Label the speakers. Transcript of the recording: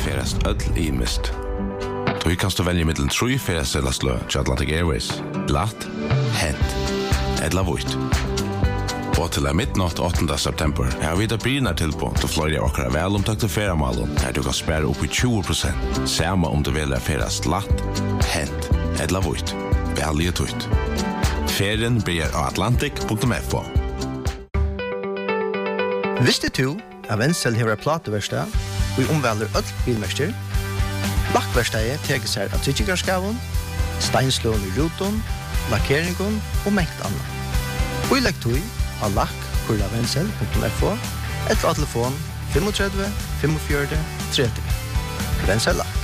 Speaker 1: ferast öll I mist. Du kan stå välja mittlen 3 ferastsellaslø til Atlantic Airways. Glatt, hent, edla vuit. Og til midnatt 8. september har vi da brynar tilbå til flere åkere velomtakte feramalen der du kan spære opp I 20%. Samme om du velger ferast latt, hent, edla vuit. Velge tutt. Ferien blir av atlantic.fo.
Speaker 2: Visste du at Wenzel har plateverkstad og omvelder öll bilmester? Lakkverkstedet teker seg av tryggarskaven, steinslån I ruton, lakkeringen og mengt annet. Og I lekktøy av lakk.wenzel.fo eller av telefon 35 45 30. Wenzel Lakk.